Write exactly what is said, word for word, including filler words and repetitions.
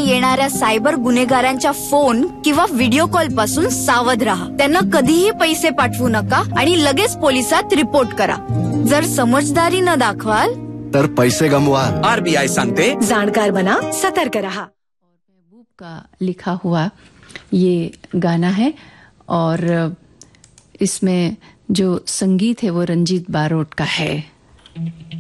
येणाऱ्या सायबर गुन्हेगारांच्या फोन किंवा व्हिडिओ कॉल पासून सावध राहा. त्यांना कधीही पैसे पाठवू नका आणि लगेच पोलिसात रिपोर्ट करा. जर समजदारी न दाखवाल तर पैसे गमवाल. आरबीआय सांगते, जानकार बना, सतर्क रहा. महबूब का लिखा हुआ ये गाना है और इसमें जो संगीत है वो रंजीत बारोट का है.